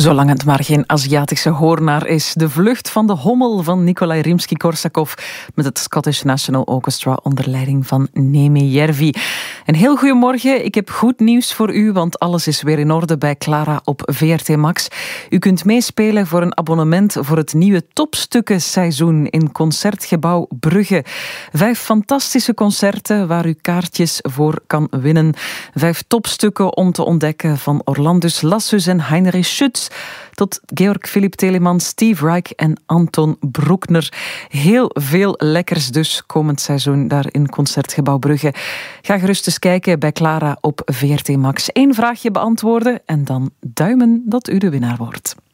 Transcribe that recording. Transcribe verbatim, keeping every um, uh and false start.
Zolang het maar geen Aziatische hoornaar is. De vlucht van de hommel van Nikolai Rimsky-Korsakov met het Scottish National Orchestra onder leiding van Nemi Järvi. Een heel goedemorgen. Ik heb goed nieuws voor u, want alles is weer in orde bij Clara op V R T Max. U kunt meespelen voor een abonnement voor het nieuwe topstukkenseizoen in Concertgebouw Brugge. Vijf fantastische concerten waar u kaartjes voor kan winnen. Vijf topstukken om te ontdekken van Orlandus Lassus en Heinrich Schütz tot Georg Philipp Telemann, Steve Reich en Anton Bruckner. Heel veel lekkers dus komend seizoen daar in Concertgebouw Brugge. Ga gerust eens kijken bij Clara op V R T Max. Eén vraagje beantwoorden en dan duimen dat u de winnaar wordt.